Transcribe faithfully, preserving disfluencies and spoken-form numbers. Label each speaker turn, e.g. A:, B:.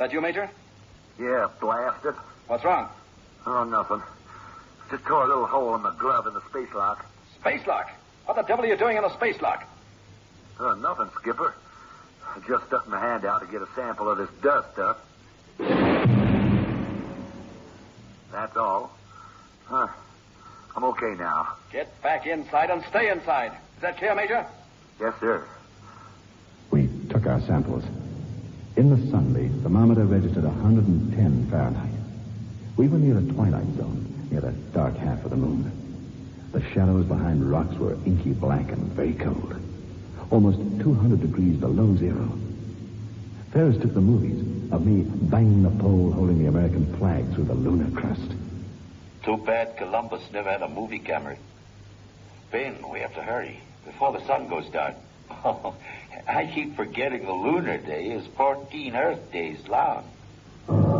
A: That you, Major?
B: Yeah, blast it.
A: What's wrong?
B: Oh, nothing. Just tore a little hole in the glove in the space lock.
A: Space lock? What the devil are you doing in a space lock?
B: Oh, nothing, Skipper. I just stuck my hand out to get a sample of this dust stuff. That's all. Huh. I'm okay now.
A: Get back inside and stay inside. Is that clear, Major?
B: Yes, sir.
C: We took our samples. In the sunlight, the thermometer registered one hundred ten Fahrenheit. We were near the twilight zone, near the dark half of the moon. The shadows behind rocks were inky black and very cold. Almost two hundred degrees below zero. Ferris took the movies of me banging the pole holding the American flag through the lunar crust.
D: Too bad Columbus never had a movie camera. Ben, we have to hurry before the sun goes down. Oh, I keep forgetting the lunar day is fourteen Earth days long.